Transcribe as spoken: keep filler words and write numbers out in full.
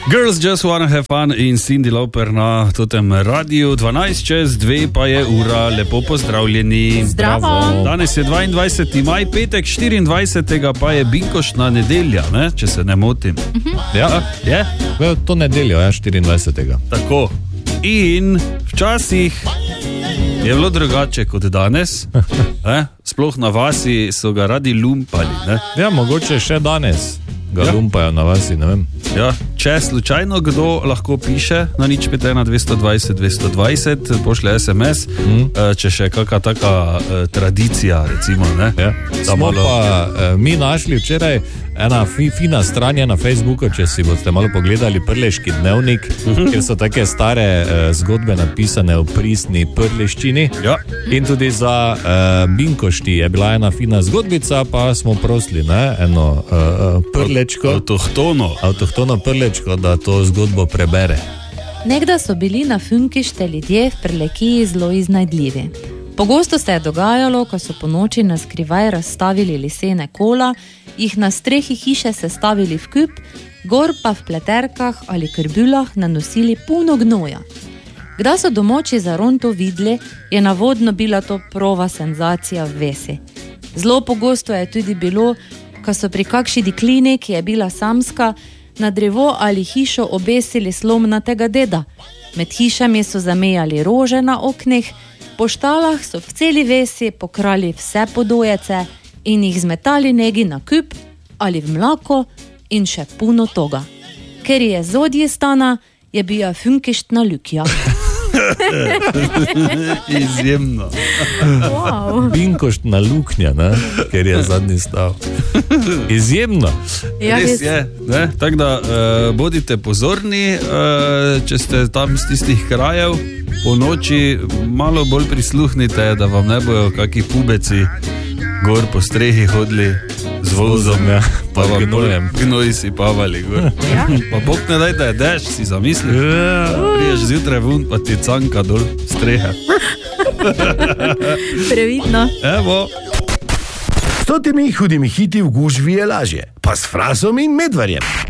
Girls Just Wanna Have Fun in Cyndi Lauper na totem radiju. dvanajst čez dve pa je ura, lepo pozdravljeni. Zdravo. Danes je dvaindvajseti maj, petek, štiriindvajsetega pa je binkoštna nedelja, ne? Če se ne motim. Uh-huh. Ja, je? To nedeljo, ja, štiriindvajsetega Tako. In včasih je bilo drugače kot danes. eh? Sploh na vasi so ga radi lumpali. Ne? Ja, mogoče še danes ga ja. lumpajo na vasi, ne vem. Ja, če slučajno kdo lahko piše na nič pet ena dvesto dvajset dvesto dvajset, pošlje es em es, mm. če še kakšna taka uh, tradicija, recimo. Ne? Ja. Smo malo... pa uh, mi našli včeraj ena fi, fina stran na Facebooku, če si boste malo pogledali, Prleški dnevnik, mm-hmm. kjer so take stare uh, zgodbe napisane v pristni prleščini. Ja. In tudi za uh, binkošti je bila ena fina zgodbica, pa smo prosili ne? eno uh, prlečko. Avtohtono. Avtohtono prlečko, da to zgodbo prebere. Nekda so bili na Funkište ljudje v Prlekiji zelo iznajdljivi. Pogosto se je dogajalo, ko so po noči na skrivaj razstavili lesene kola, jih na strehi hiše sestavili v kup, gor pa v pleterkah ali krbulah nanosili puno gnoja. Kdaj so domoči za Ron to videli, je navodno bila to prava senzacija v vesi. Zelo pogosto je tudi bilo, ko so pri kakšni deklini, ki je bila samska, na drevo ali hišo obesili slomnatega deda. Med hišami so zamejali rože na oknih, po štalah so v celi vesi pokrali vse podojece in jih zmetali negi na kup ali v mlako in še puno toga. Ker je zodje stana, je bila Funkištna lukja. Izjemno. Wow. Binkoštna luknja, ne? Ker je zadnji stav. Izjemno. Ja, res je. Tako da uh, bodite pozorni, uh, če ste tam z tistih krajev, po noči malo bolj prisluhnite, da vam ne bojo kakšni pubeci gor po strehi hodili z vozom, ja, pa vam gnojem. Gnoj si pavali gor. Ja. Pa bog ne daj, da je dež, si zamisli. Ja. Priješ zjutraj vun, pa ti canka dol strehe. Previdno. Evo. S temi hudimi hiti v gužvi je lažje, pa s Frasom in Medvarjem.